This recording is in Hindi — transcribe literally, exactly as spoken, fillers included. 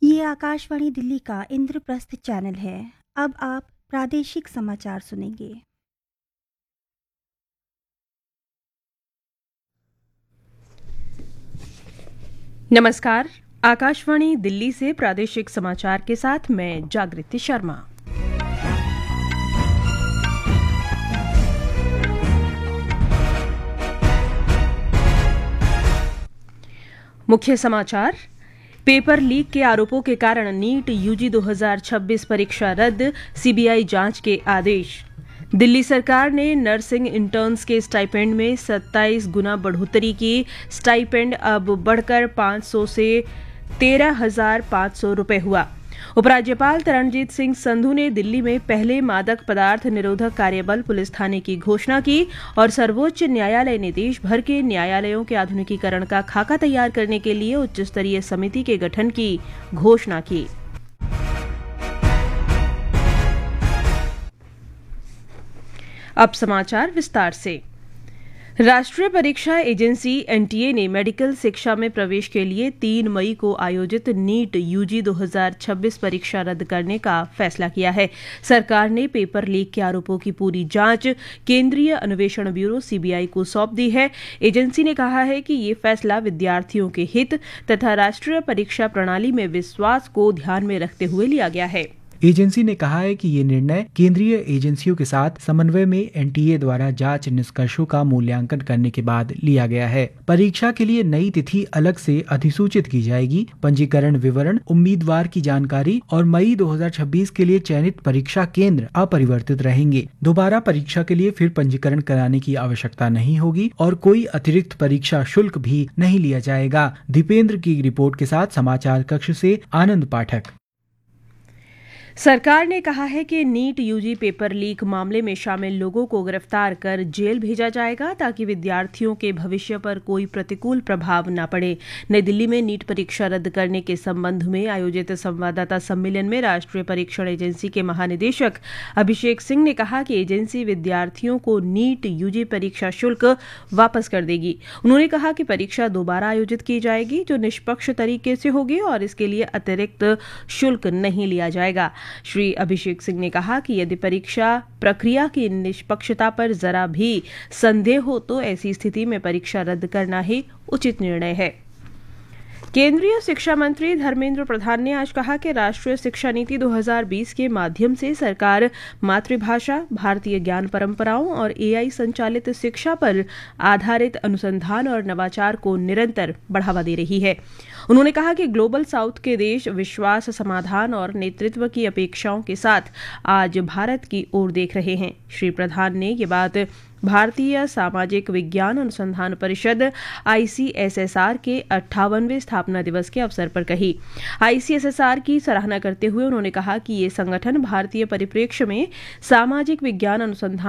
ये आकाशवाणी दिल्ली का इंद्रप्रस्थ चैनल है। अब आप प्रादेशिक समाचार सुनेंगे। नमस्कार, आकाशवाणी दिल्ली से प्रादेशिक समाचार के साथ मैं जागृति शर्मा। मुख्य समाचार। पेपर लीक के आरोपों के कारण नीट यूजी दो हज़ार छब्बीस परीक्षा रद्द, सीबीआई जांच के आदेश। दिल्ली सरकार ने नर्सिंग इंटर्न्स के स्टाइपेंड में सत्ताईस गुना बढ़ोतरी की, स्टाइपेंड अब बढ़कर पाँच सौ से तेरह हजार पाँच सौ रुपये हुआ। उपराज्यपाल तरणजीत सिंह संधू ने दिल्ली में पहले मादक पदार्थ निरोधक कार्यबल पुलिस थाने की घोषणा की और सर्वोच्च न्यायालय ने देश भर के न्यायालयों के आधुनिकीकरण का खाका तैयार करने के लिए उच्च स्तरीय समिति के गठन की घोषणा की। अब समाचार विस्तार से। राष्ट्रीय परीक्षा एजेंसी एनटीए ने मेडिकल शिक्षा में प्रवेश के लिए तीन मई को आयोजित नीट यूजी दो हज़ार छब्बीस परीक्षा रद्द करने का फैसला किया है। सरकार ने पेपर लीक के आरोपों की पूरी जांच केंद्रीय अन्वेषण ब्यूरो सीबीआई को सौंप दी है। एजेंसी ने कहा है कि ये फैसला विद्यार्थियों के हित तथा राष्ट्रीय परीक्षा प्रणाली में विश्वास को ध्यान में रखते हुए लिया गया है। एजेंसी ने कहा है कि ये निर्णय केंद्रीय एजेंसियों के साथ समन्वय में एनटीए द्वारा जांच निष्कर्षों का मूल्यांकन करने के बाद लिया गया है। परीक्षा के लिए नई तिथि अलग से अधिसूचित की जाएगी। पंजीकरण विवरण, उम्मीदवार की जानकारी और मई दो हज़ार छब्बीस के लिए चयनित परीक्षा केंद्र अपरिवर्तित रहेंगे। दोबारा परीक्षा के लिए फिर पंजीकरण कराने की आवश्यकता नहीं होगी और कोई अतिरिक्त परीक्षा शुल्क भी नहीं लिया जाएगा। दीपेंद्र की रिपोर्ट के साथ समाचार कक्ष से आनंद पाठक। सरकार ने कहा है कि नीट यूजी पेपर लीक मामले में शामिल लोगों को गिरफ्तार कर जेल भेजा जाएगा ताकि विद्यार्थियों के भविष्य पर कोई प्रतिकूल प्रभाव न पड़े। नई दिल्ली में नीट परीक्षा रद्द करने के संबंध में आयोजित संवाददाता सम्मेलन में राष्ट्रीय परीक्षण एजेंसी के महानिदेशक अभिषेक सिंह ने कहा कि एजेंसी विद्यार्थियों को नीट यूजी परीक्षा शुल्क वापस कर देगी। उन्होंने कहा कि परीक्षा दोबारा आयोजित की जाएगी जो निष्पक्ष तरीके से होगी और इसके लिए अतिरिक्त शुल्क नहीं लिया जाएगा। श्री अभिषेक सिंह ने कहा कि यदि परीक्षा प्रक्रिया की निष्पक्षता पर जरा भी संदेह हो तो ऐसी स्थिति में परीक्षा रद्द करना ही उचित निर्णय है। केंद्रीय शिक्षा मंत्री धर्मेंद्र प्रधान ने आज कहा कि राष्ट्रीय शिक्षा नीति दो हज़ार बीस के माध्यम से सरकार मातृभाषा, भारतीय ज्ञान परंपराओं और एआई संचालित शिक्षा पर आधारित अनुसंधान और नवाचार को निरंतर बढ़ावा दे रही है। उन्होंने कहा कि ग्लोबल साउथ के देश विश्वास, समाधान और नेतृत्व की अपेक्षाओं के साथ आज भारत की ओर देख रहे हैं। श्री प्रधान ने ये बात भारतीय सामाजिक विज्ञान अनुसंधान परिषद आईसीएसएसआर के अट्ठावनवें स्थापना दिवस के अवसर पर कही। आईसीएसएसआर की सराहना करते हुए उन्होंने कहा कि ये संगठन भारतीय परिप्रेक्ष्य में सामाजिक विज्ञान अनुसंधान